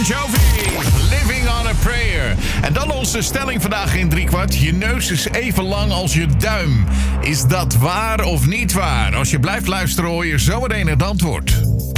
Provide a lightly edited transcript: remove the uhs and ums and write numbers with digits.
Jovi, Living on a Prayer. En dan onze stelling vandaag in 3/4. Je neus is even lang als je duim. Is dat waar of niet waar? Als je blijft luisteren hoor je zo meteen het antwoord.